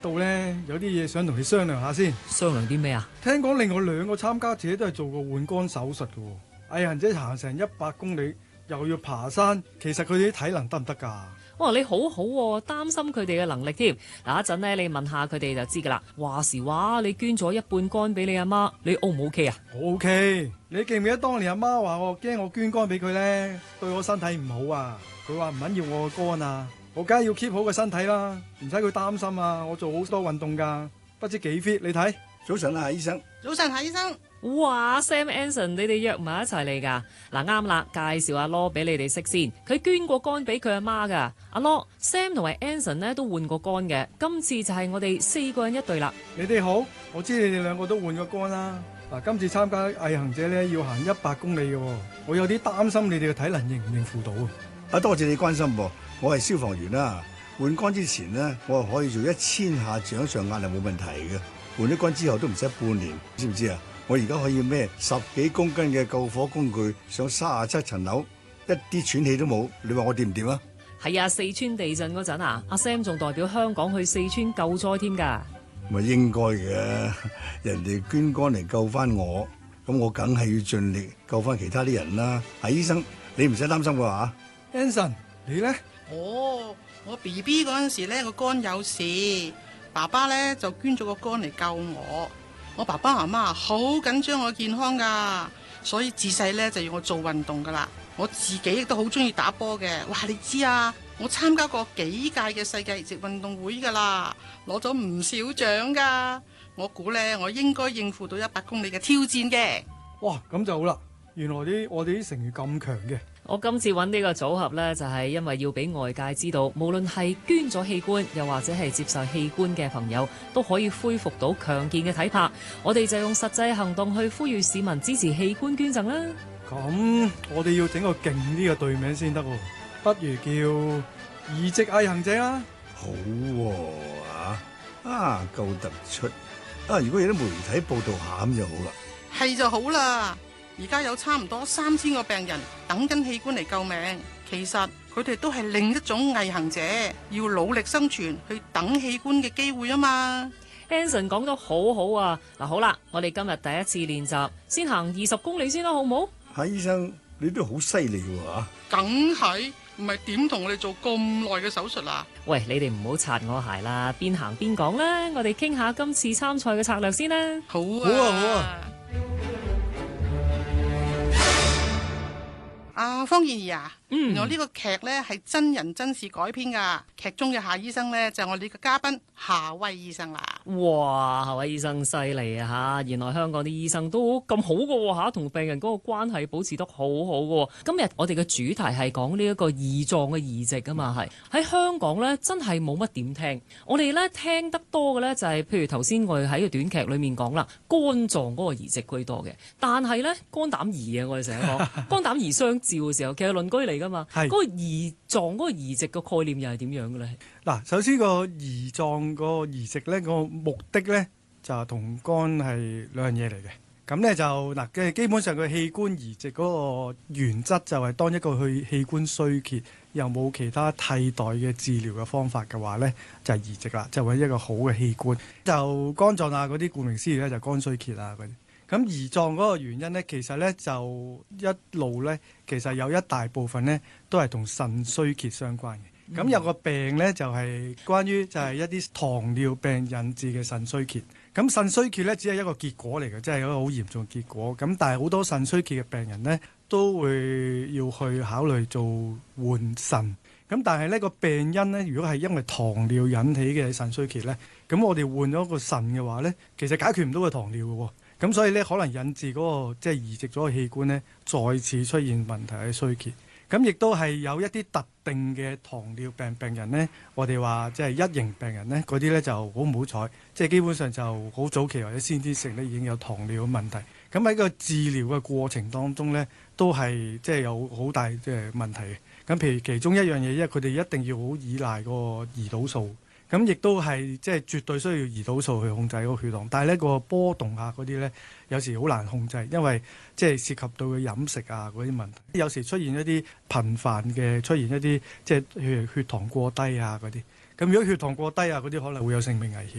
度咧有啲嘢想同你商量下先。 商量啲咩啊？ 聽講另外2個參加者都係做過換肝手術嘅喎，毅行者行成100公里，又要爬山，其實佢哋啲體能得唔得㗎？ 哇！你好好喎，擔心佢哋嘅能力添。嗱，一陣呢，你問下佢哋就知㗎啦。話時話，你捐咗一半肝俾你阿媽，你 O 唔 OK 啊？ 我 OK。你記唔記得當年阿媽話我驚我捐肝俾佢咧，對我身體唔好啊？佢話唔肯要我個肝啊，我梗係要 keep 好個身體啦，唔使佢擔心啊！我做好多運動㗎，不知幾 fit，你睇。 早晨啊，醫生。 早晨，夏醫生。 哇 Sam Anson， 你哋約埋一齊嚟㗎？嗱，啱啦，介紹阿 Law 俾你哋識先。佢捐過肝俾佢阿媽㗎。阿 Law、Sam 同埋 Anson 呢都換過肝嘅。今次就係我哋4個人一隊啦。 你哋好，我知你哋2個都換過肝啦。嗱，今次參加毅行者咧要行100公里嘅喎，我有啲擔心你哋嘅體能應唔應付到啊？ 多謝你關心喎，我係消防員啦。換肝之前呢，我係可以做1000下掌上壓係冇問題嘅。換咗肝之後都唔使半年，知唔知啊？我而家可以孭10幾公斤嘅救火工具上37層樓，一啲喘氣都冇。你話我掂唔掂啊？ 係啊，四川地震嗰陣啊，阿 Sam 仲代表香港去四川救災添㗎。 咪應該嘅，人哋捐肝嚟救翻我，咁我梗係要盡力救翻其他啲人啦。醫生，你唔使擔心㗎嚇。 Anson，你咧？ 我 BB 嗰陣時咧個肝有事，爸爸咧就捐咗個肝嚟救我。我爸爸媽媽好緊張我健康㗎，所以自細咧就要我做運動㗎啦。我自己亦都好中意打波嘅。哇，你知啊，我參加過幾屆嘅世界移植運動會㗎啦，攞咗唔少獎㗎。我估咧我應該應付到100公里嘅挑戰嘅。 哇，咁就好啦。原來我哋啲成員咁強嘅。 我今次揾呢個組合呢，就係因為要俾外界知道，無論係捐咗器官，又或者係接受器官嘅朋友，都可以恢復到強健嘅體魄。我哋就用實際行動去呼籲市民支持器官捐贈啦。 咁我哋要整個勁啲嘅隊名先得喎，不如叫移植毅行者啦。 好夠突出如果有啲媒體報導下咁就好啦。 係就好啦。而家有差唔多3000個病人等緊器官嚟救命，其實佢哋都係另一種毅行者，要努力生存去等器官嘅機會啊嘛。 Anson 講得好好啊！嗱，好啦，我哋今日第一次練習，先行20公里先啦，好唔好？ 醫生，你都好犀利喎。 梗係，唔係點同我哋做咁耐嘅手術啊？ 喂，你哋唔好擦我鞋啦，邊行邊講啦，我哋傾下今次參賽嘅策略先啦。 好啊。方健儀啊，原來呢個劇呢係真人真事改編噶，劇中嘅夏醫生呢，就係我哋嘅嘉賓夏威醫生啦。 哇，夏威醫生犀利啊吓！原來香港啲醫生都咁好噶吓，同病人嗰個關係保持得好好噶。今日我哋嘅主題係講呢一個胰臟嘅移植啊嘛，係喺香港呢，真係冇乜點聽。我哋呢聽得多嘅呢，就係譬如頭先我哋喺個短劇裏面講啦，肝臟嗰個移植居多嘅，但係呢，肝膽胰啊，我哋成日講肝膽胰相照嘅時候，其實鄰居嚟噶嘛。嗰個胰臟嗰個移植嘅概念又係點樣嘅咧？ 嗱，首先個胰臟個移植咧，個目的咧就同肝係兩樣嘢嚟嘅。咁咧就嗱嘅基本上個器官移植嗰個原則就係當一個器官衰竭又冇其他替代嘅治療嘅方法嘅話咧，就係移植啦，就揾一個好嘅器官。就肝臟啊嗰啲顧名思義咧就肝衰竭啊嗰啲。咁胰臟嗰個原因咧，其實咧就一路咧，其實有一大部分咧都係同腎衰竭相關嘅。咁有個病咧就係關於就係一啲糖尿病引致嘅腎衰竭。咁腎衰竭咧只係一個結果嚟嘅，即係一個好嚴重嘅結果。咁但係好多腎衰竭嘅病人咧都會要去考慮做換腎。咁但係呢個病因咧，如果係因為糖尿引起嘅腎衰竭咧，咁我哋換咗個腎嘅話咧，其實解決唔到個糖尿嘅喎。咁所以咧，可能引致嗰個即係移植咗個器官咧，再次出現問題嘅衰竭。咁亦都係有一啲特定嘅糖尿病病人咧，我哋話即係一型病人咧，嗰啲咧就好唔好彩，即係基本上就好早期或者先天性咧已經有糖尿嘅問題。咁喺個治療嘅過程當中咧，都係即係有好大即係問題嘅。咁譬如其中一樣嘢，因為佢哋一定要好依賴個胰島素。咁亦都係即係絕對需要胰島素去控制嗰個血糖，但係呢個波動啊嗰啲咧，有時好難控制，因為即係涉及到嘅飲食啊嗰啲問題，有時出現一啲頻繁嘅出現一啲即係血糖過低啊嗰啲， 咁如果血糖過低啊，嗰啲可能會有性命危險。